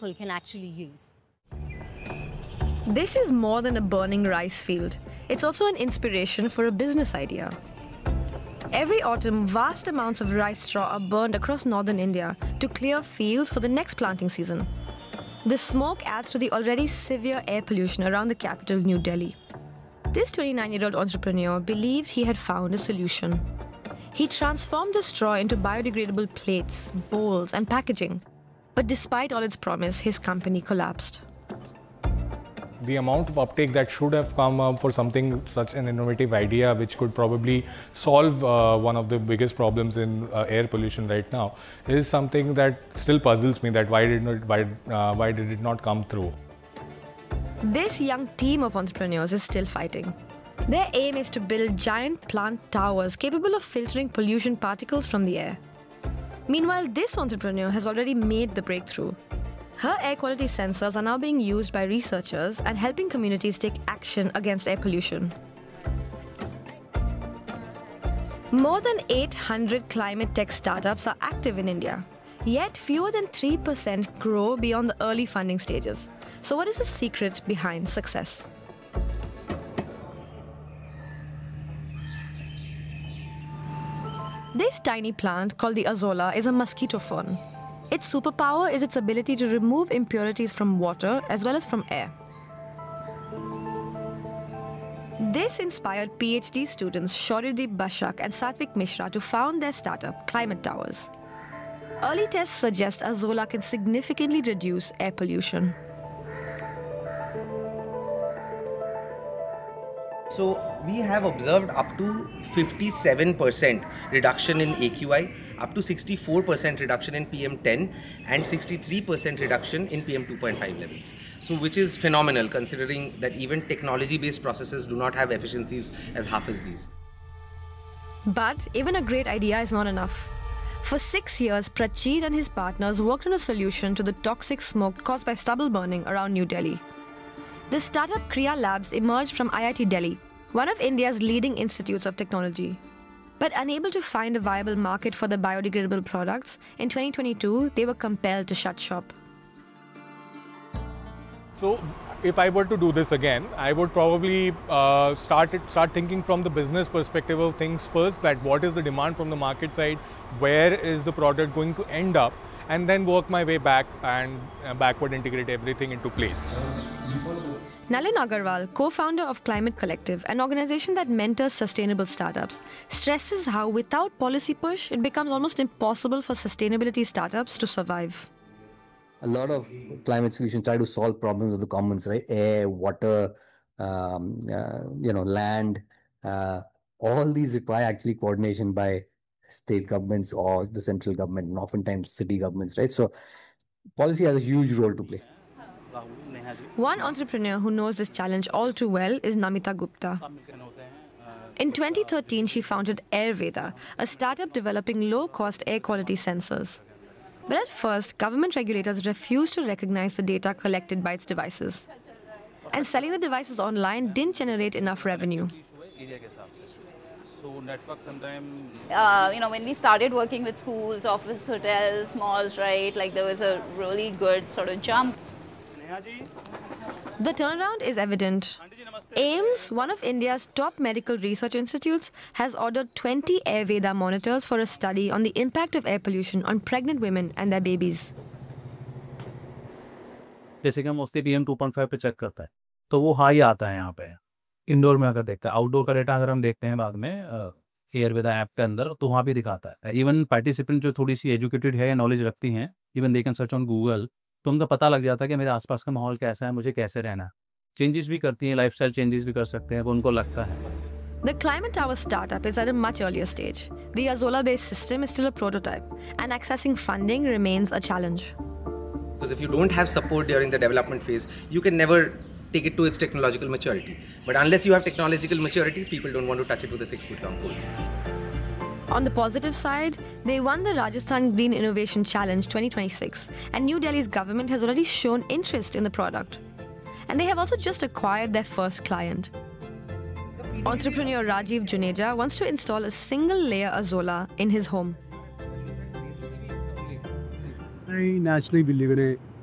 people can actually use. This is more than a burning rice field. It's also an inspiration for a business idea. Every autumn, vast amounts of rice straw are burned across northern India to clear fields for the next planting season. The smoke adds to the already severe air pollution around the capital, New Delhi. This 29-year-old entrepreneur believed he had found a solution. He transformed the straw into biodegradable plates, bowls, and packaging. But despite all its promise, his company collapsed. The amount of uptake that should have come up for something such an innovative idea, which could probably solve one of the biggest problems in air pollution right now, is something that still puzzles me. That why did it not come through? This young team of entrepreneurs is still fighting. Their aim is to build giant plant towers capable of filtering pollution particles from the air. Meanwhile, this entrepreneur has already made the breakthrough. Her air quality sensors are now being used by researchers and helping communities take action against air pollution. More than 800 climate tech startups are active in India, yet fewer than 3% grow beyond the early funding stages. So what is the secret behind success? This tiny plant, called the azolla, is a mosquito fern. Its superpower is its ability to remove impurities from water as well as from air. This inspired PhD students Shauryadeep Bashak and Satvik Mishra to found their startup, Climate Towers. Early tests suggest azolla can significantly reduce air pollution. So we have observed up to 57% reduction in AQI, up to 64% reduction in PM10 and 63% reduction in PM2.5 levels. So which is phenomenal considering that even technology-based processes do not have efficiencies as half as these. But even a great idea is not enough. For 6 years, Prachir and his partners worked on a solution to the toxic smoke caused by stubble burning around New Delhi. The startup Kriya Labs emerged from IIT Delhi, one of India's leading institutes of technology. But unable to find a viable market for the biodegradable products, in 2022, they were compelled to shut shop. So, if I were to do this again, I would probably start thinking from the business perspective of things first, that what is the demand from the market side, where is the product going to end up, and then work my way back and backward integrate everything into place. Nalin Agarwal, co-founder of Climate Collective, an organization that mentors sustainable startups, stresses how without policy push, it becomes almost impossible for sustainability startups to survive. A lot of climate solutions try to solve problems of the commons, right? Air, water, land. All these require actually coordination by state governments or the central government, and oftentimes city governments, right? So policy has a huge role to play. One entrepreneur who knows this challenge all too well is Namita Gupta. In 2013, she founded Ayurveda, a startup developing low-cost air quality sensors. But at first, government regulators refused to recognize the data collected by its devices. And selling the devices online didn't generate enough revenue. When we started working with schools, office, hotels, malls, right, like there was a really good sort of jump. The turnaround is evident. AIIMS, one of India's top medical research institutes, has ordered 20 Ayurveda monitors for a study on the impact of air pollution on pregnant women and their babies. जैसे कि हम उसके PM 2.5 पे check करता है तो वो high आता है यहाँ पे इंडोर में अगर देखता है आउटडोर का डेटा अगर हम देखते हैं बाद में एयरवेदा ऐप के अंदर तो वहाँ भी दिखाता है इवन पार्टिसिपेंट जो थोड़ी सी एजुकेटेड है या नॉलेज रखती हैं even they can search on Google तो उनका पता लग जाता है कि मेरे आसपास का माहौल कैसा है मुझे कैसे रहना है चेंजेस भी करती हैं लाइफस्टाइल चेंजेस भी कर सकते हैं वो उनको लगता है The Climate Tower startup is at a much earlier stage. The azolla-based system is still a prototype, and accessing funding remains a challenge. Because if you don't have support during the development phase, you can never take it to its technological maturity. But unless you have technological maturity, people don't want to touch it with a 6-foot-long pole. On the positive side, they won the Rajasthan Green Innovation Challenge 2026, and New Delhi's government has already shown interest in the product. And they have also just acquired their first client. Entrepreneur Rajiv Juneja wants to install a single-layer azolla in his home. I naturally believe in a